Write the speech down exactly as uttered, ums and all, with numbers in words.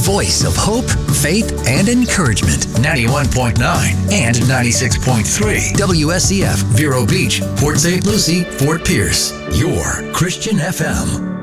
voice of hope, faith, and encouragement. ninety-one point nine and ninety-six point three W S E F, Vero Beach, Port Saint Lucie, Fort Pierce. Your Christian F M.